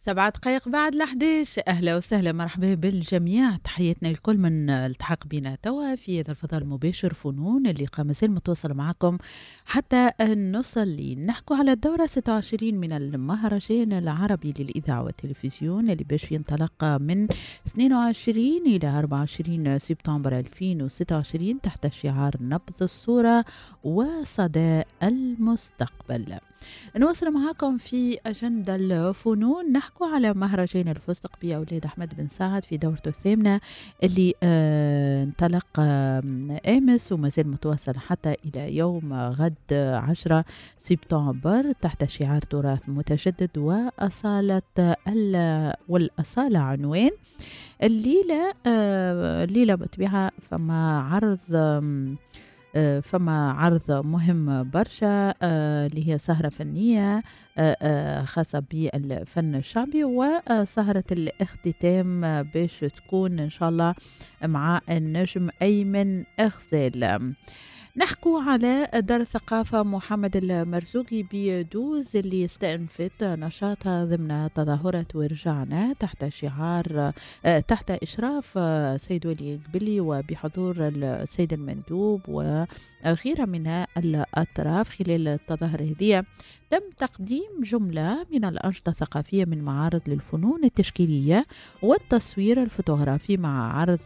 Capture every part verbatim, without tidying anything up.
سبعة دقائق بعد الحديش. أهلا وسهلا، مرحبا بالجميع. تحياتنا الكل من التحق بنا توا في هذا الفضاء المباشر فنون اللي قام مازال متواصل معكم حتى نوصل اللي نحكوا على الدورة ستة وعشرين من المهرجان العربي للإذاعة والتلفزيون اللي باش ينطلق من اثنين وعشرين إلى أربعة وعشرين سبتمبر ألفين وستة وعشرين تحت شعار نبض الصورة وصدى المستقبل. نواصل معاكم في أجندة الفنون، نحكوا على مهرجان الفستق بأولاد أحمد بن سعد في دورته الثامنة اللي آه انطلق آه أمس ومازال متواصل حتى إلى يوم غد عشرة سبتمبر تحت شعار تراث متجدد وأصالة والأصالة عنوان الليلة. آه الليلة بطبيعة فما عرض آه فما عرض مهم برشا اللي هي سهرة فنية خاصة بالفن الشعبي، وسهرة الاختتام باش تكون إن شاء الله مع النجم أيمن أغزال. نحكوا على دار الثقافة محمد المرزوقي بيدوز اللي استأنفت نشاطها ضمن تظاهرة ورجعنا تحت شعار تحت إشراف سيد ولي قبلي وبحضور السيد المندوب وغيرها من الأطراف. خلال التظاهرة هذه تم تقديم جملة من الأنشطة الثقافية من معارض للفنون التشكيلية والتصوير الفوتوغرافي مع عرض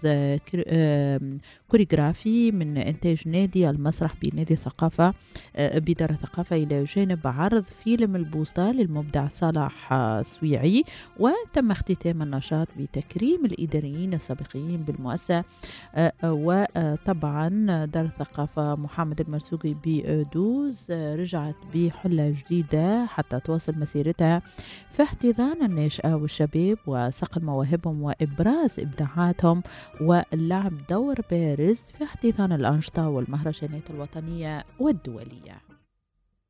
كوريغرافي من إنتاج نادي المسرح بنادي الثقافة بدار الثقافة، إلى جانب عرض فيلم البوسطة للمبدع صالح سويعي. وتم اختتام النشاط بتكريم الإداريين السابقين بالمؤسسة. وطبعا دار الثقافة محمد المرزوقي بيدوز رجعت بحلة جديدة حتى تواصل مسيرتها في احتضان الناشئة والشباب وصقل مواهبهم وإبراز إبداعاتهم ولعب دور بارز في احتضان الأنشطة والمهرجانات الوطنية والدولية.